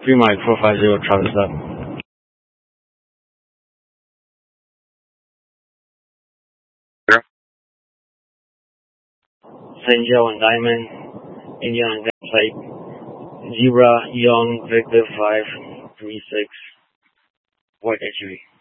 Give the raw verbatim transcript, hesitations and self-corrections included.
Pre-Mike four five zero, Travis up. Saint Joe and Diamond, Indian Plate, Zebra, Young, Victor five three six, White H V.